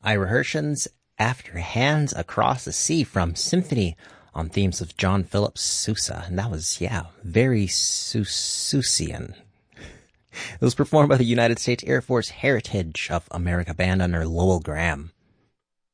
Ira Hershen's After Hands Across the Sea from Symphony on themes of John Philip Sousa. And that was, very Sousian. It was performed by the United States Air Force Heritage of America Band under Lowell Graham.